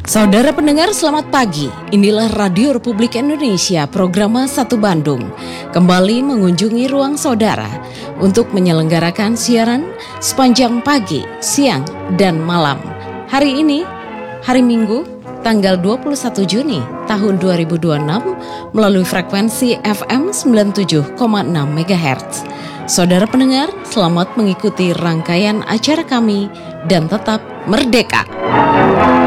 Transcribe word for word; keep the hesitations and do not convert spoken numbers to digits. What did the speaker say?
Saudara pendengar, selamat pagi. Inilah Radio Republik Indonesia, program satu Bandung, kembali mengunjungi ruang saudara untuk menyelenggarakan siaran sepanjang pagi, siang, dan malam. Hari ini, hari Minggu, tanggal dua puluh satu Juni tahun dua ribu dua puluh enam, melalui frekuensi F M sembilan puluh tujuh koma enam megahertz. Saudara pendengar, selamat mengikuti rangkaian acara kami dan tetap merdeka.